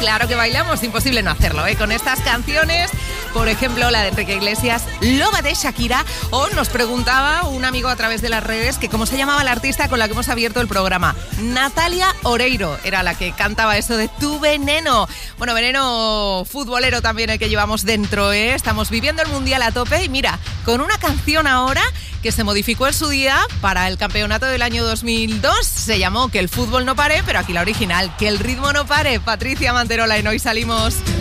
Claro que bailamos, imposible no hacerlo, ¿eh? Con estas canciones, por ejemplo, la de Enrique Iglesias, Loba de Shakira, o nos preguntaba un amigo a través de las redes que cómo se llamaba la artista con la que hemos abierto el programa. Natalia Oreiro era la que cantaba eso de Tu Veneno. Bueno, veneno futbolero también el que llevamos dentro, ¿eh? Estamos viviendo el Mundial a tope y mira, con una canción ahora que se modificó en su día para el campeonato del año 2002. Se llamó Que el fútbol no pare, pero aquí la original, Que el ritmo no pare. Patricia Manterola en Hoy Salimos.